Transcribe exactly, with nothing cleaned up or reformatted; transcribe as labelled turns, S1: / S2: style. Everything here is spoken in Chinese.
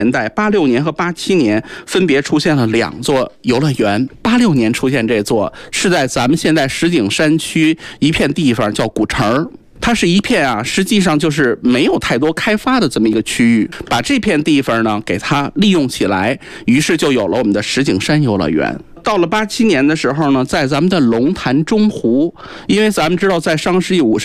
S1: 年代，八六年和八七年分别出现了两座游乐园。八六年出现这座是在咱们现在石景山区一片地方叫古城，它是一片啊，实际上就是没有太多开发的这么一个区域，把这片地方呢给它利用起来，于是就有了我们的石景山游乐园。到了八七年的时候呢，在咱们的龙潭中湖，因为咱们知道在上世纪五十